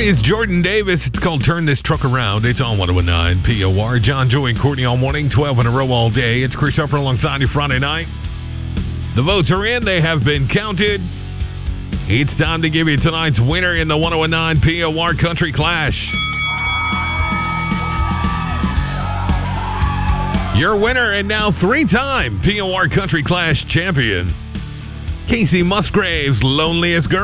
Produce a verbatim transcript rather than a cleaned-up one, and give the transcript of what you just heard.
It's Jordan Davis. It's called Turn This Truck Around. It's on one oh nine P O R. John, Joey, and Courtney all morning, twelve in a row all day. It's Chris Upper alongside you Friday night. The votes are in. They have been counted. It's time to give you tonight's winner in the one oh nine P O R Country Clash. Your winner and now three-time P O R Country Clash champion, Casey Musgraves, Loneliest Girl.